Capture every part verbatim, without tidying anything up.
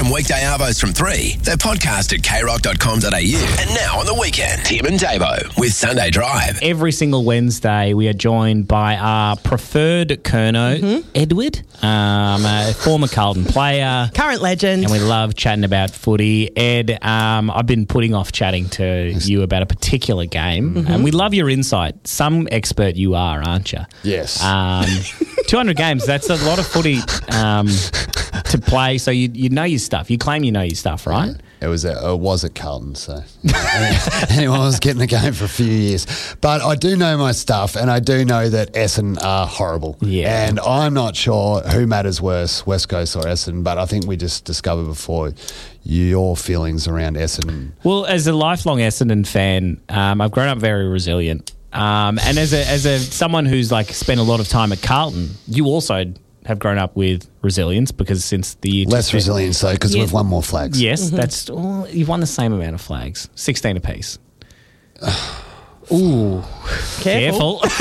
them weekday arvos from three. They're podcast at k rock dot com dot a u. And now on the weekend, Tim and Davo with Sunday Drive. Every single Wednesday, we are joined by our preferred Kerno, mm-hmm. Edward, um, a former Carlton player. Current legend. And we love chatting about footy. Ed, um, I've been putting off chatting to you about a particular game. Mm-hmm. And we love your insight. Some expert you are, aren't you? Yes. Um, two hundred games, that's a lot of footy um, to play. So you you know your stuff. You claim you know your stuff, right? Yeah. It was a, it was at Carlton, so anyone was getting the game for a few years. But I do know my stuff, and I do know that Essendon are horrible. Yeah. And I'm not sure who matters worse, West Coast or Essendon, but I think we just discovered before your feelings around Essendon. Well, as a lifelong Essendon fan, um, I've grown up very resilient. Um, and as a as a someone who's like spent a lot of time at Carlton, you also have grown up with resilience because since the year less resilience though because yeah. we've won more flags. Yes, mm-hmm. that's well, you've won the same amount of flags, sixteen apiece. Ooh, careful. careful.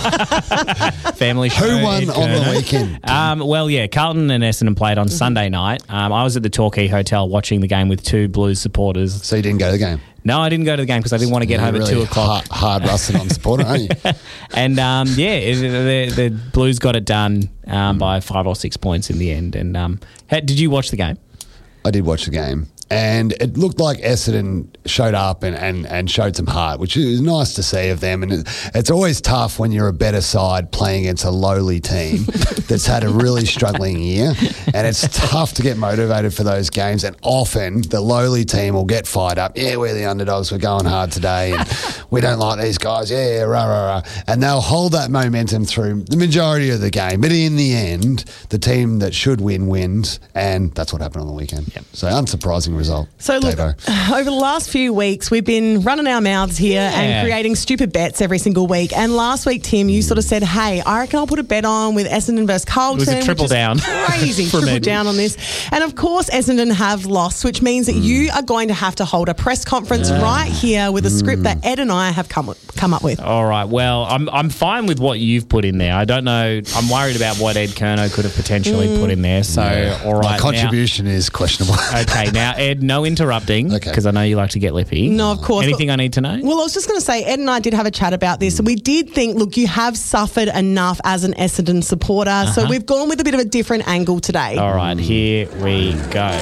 Family show. Who won on the weekend? Um, well, yeah, Carlton and Essendon played on mm-hmm. Sunday night. Um, I was at the Torquay Hotel watching the game with two Blues supporters. So you didn't go to the game? No, I didn't go to the game because I didn't want to get You're home really at two o'clock. Hard, hard rusting on supporter, aren't you? And um, yeah, it, the, the Blues got it done um, mm. by five or six points in the end. And um, how, did you watch the game? I did watch the game. And it looked like Essendon showed up and, and, and showed some heart, which is nice to see of them. And it, it's always tough when you're a better side playing against a lowly team that's had a really struggling year. And it's tough to get motivated for those games. And often the lowly team will get fired up. Yeah, we're the underdogs. We're going hard today. And we don't like these guys. Yeah, yeah, rah, rah, rah. And they'll hold that momentum through the majority of the game. But in the end, the team that should win wins. And that's what happened on the weekend. Yep. So unsurprising result. So look, Davo. Over the last few weeks, we've been running our mouths here yeah. and creating stupid bets every single week. And last week, Tim, you sort of said, hey, I reckon I'll put a bet on with Essendon versus Carlton. It was a triple down. Crazy, triple Ed. down on this. And of course, Essendon have lost, which means that mm. you are going to have to hold a press conference yeah. right here with a mm. script that Ed and I have come come up with. All right. Well, I'm I'm fine with what you've put in there. I don't know. I'm worried about what Ed Kerno could have potentially mm. put in there. So, yeah. all right. My contribution now, is questionable. Okay. Now, Ed, no interrupting because okay. I know you like to get lippy. No, of course. Anything but, I need to know? Well, I was just going to say, Ed and I did have a chat about this. And we did think, look, you have suffered enough as an Essendon supporter. Uh-huh. So we've gone with a bit of a different angle today. All right. Here we go.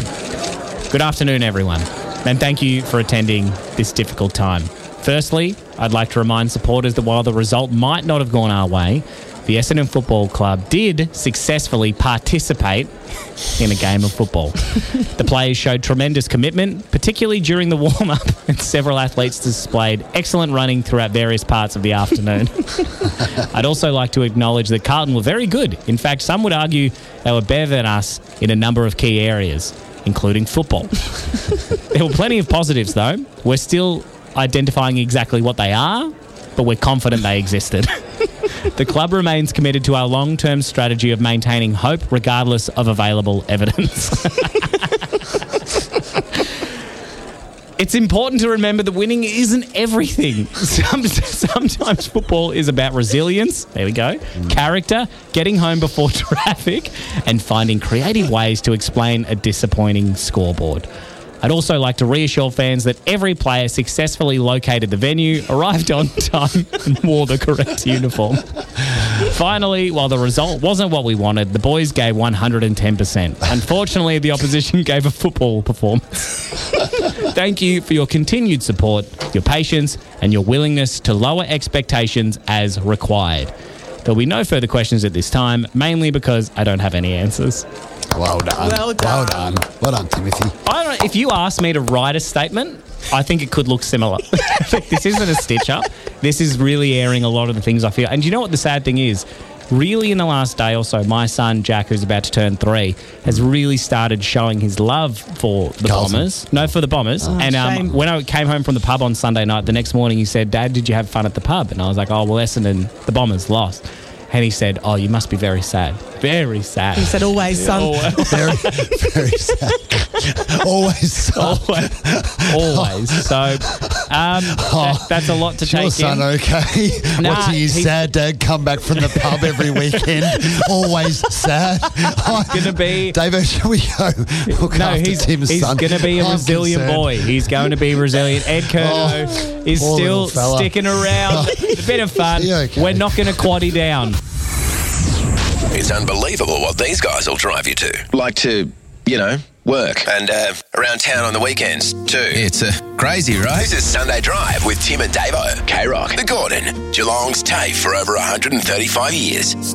Good afternoon, everyone. And thank you for attending this difficult time. Firstly, I'd like to remind supporters that while the result might not have gone our way, the Essendon Football Club did successfully participate in a game of football. The players showed tremendous commitment, particularly during the warm-up, and several athletes displayed excellent running throughout various parts of the afternoon. I'd also like to acknowledge that Carlton were very good. In fact, some would argue they were better than us in a number of key areas, including football. There were plenty of positives, though. We're still identifying exactly what they are, but we're confident they existed. The club remains committed to our long-term strategy of maintaining hope regardless of available evidence. It's important to remember that winning isn't everything. Some, sometimes football is about resilience, there we go, mm. character, getting home before traffic, and finding creative ways to explain a disappointing scoreboard. I'd also like to reassure fans that every player successfully located the venue, arrived on time, and wore the correct uniform. Finally, while the result wasn't what we wanted, the boys gave one hundred ten percent. Unfortunately, the opposition gave a football performance. Thank you for your continued support, your patience, and your willingness to lower expectations as required. There'll be no further questions at this time, mainly because I don't have any answers. Well done. Well done. Well done. Well done, Timothy. I don't know, if you asked me to write a statement, I think it could look similar. This isn't a stitch-up. This is really airing a lot of the things I feel. And you know what the sad thing is? Really, in the last day or so, my son, Jack, who's about to turn three, has really started showing his love for the Carlton. Bombers. No, for the Bombers. Oh, and um, when I came home from the pub on Sunday night, the next morning he said, Dad, did you have fun at the pub? And I was like, oh, well, Essendon, the Bombers lost. And he said, oh, you must be very sad. Very sad. He said, always, son. Always. Very, very sad. Always son. Always. Always. So um, that, that's a lot to Is your take son in. okay? Nah, Watching his he's- sad dad come back from the pub every weekend. Always sad. He's going to be... David, shall we go look No, after he's, Tim's he's son? going to be a I'm resilient concerned. boy. He's going to be resilient. Ed Curnow Oh, is poor still little fella. sticking around. A bit of fun. Is he okay? We're not going to quaddy down. It's unbelievable what these guys will drive you to. Like to, you know, work. And uh, around town on the weekends, too. It's uh, crazy, right? This is Sunday Drive with Tim and Davo. K-Rock, The Gordon, Geelong's TAFE for over one hundred thirty-five years.